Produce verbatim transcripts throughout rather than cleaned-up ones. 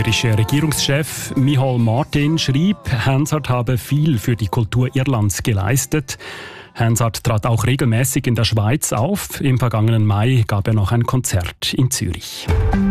irische Regierungschef Micheál Martin schrieb, Hansard habe viel für die Kultur Irlands geleistet. Hansard trat auch regelmäßig in der Schweiz auf. Im vergangenen Mai gab er noch ein Konzert in Zürich.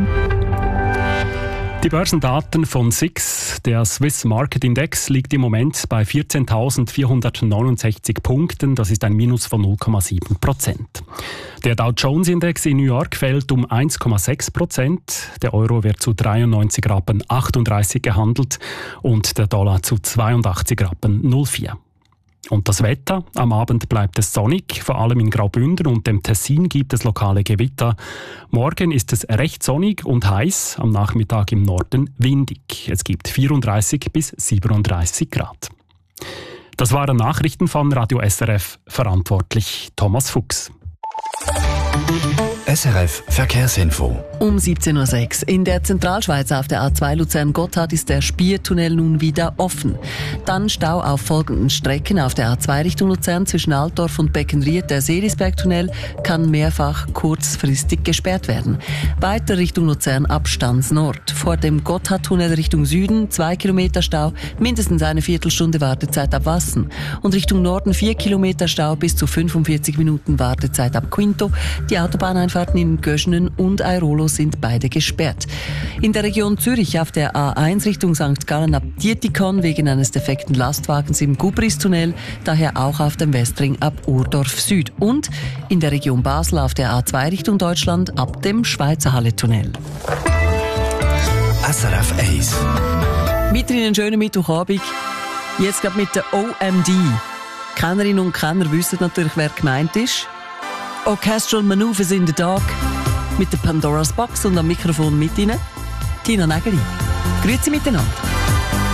Die Börsendaten von S I X, der Swiss Market Index, liegt im Moment bei vierzehntausendvierhundertneunundsechzig Punkten. Das ist ein Minus von null Komma sieben Prozent. Der Dow Jones Index in New York fällt um eins Komma sechs Prozent. Der Euro wird zu dreiundneunzig Rappen achtunddreißig gehandelt und der Dollar zu zweiundachtzig Rappen null vier. Und das Wetter? Am Abend bleibt es sonnig, vor allem in Graubünden und dem Tessin gibt es lokale Gewitter. Morgen ist es recht sonnig und heiß, am Nachmittag im Norden windig. Es gibt vierunddreißig bis siebenunddreißig Grad. Das waren Nachrichten von Radio S R F, verantwortlich Thomas Fuchs. S R F Verkehrsinfo. Um siebzehn Uhr sechs in der Zentralschweiz auf der A zwei Luzern-Gotthard ist der Spiertunnel nun wieder offen. Dann Stau auf folgenden Strecken. Auf der A zwei Richtung Luzern zwischen Altdorf und Beckenried. Der Seelisbergtunnel kann mehrfach kurzfristig gesperrt werden. Weiter Richtung Luzern ab Stanz Nord. Vor dem Gotthardtunnel Richtung Süden zwei Kilometer Stau, mindestens eine Viertelstunde Wartezeit ab Wassen. Und Richtung Norden vier Kilometer Stau bis zu fünfundvierzig Minuten Wartezeit ab Quinto. Die Autobahneinfahrten in Göschenen und Airolo sind beide gesperrt. In der Region Zürich auf der A eins Richtung Sankt Gallen ab Dietikon wegen eines defekten Lastwagens im Gubristunnel, daher auch auf dem Westring ab Urdorf Süd. Und in der Region Basel auf der A zwei Richtung Deutschland ab dem Schweizer Halle-Tunnel. S R F eins. Weiterhin einen schönen Mittwochabend. Jetzt gerade mit der O M D. Kennerinnen und Kenner wissen natürlich, wer gemeint ist. Orchestral Maneuvers in the Dark mit der Pandora's Box und am Mikrofon mit Ihnen Tina Nägeli. Grüezi miteinander.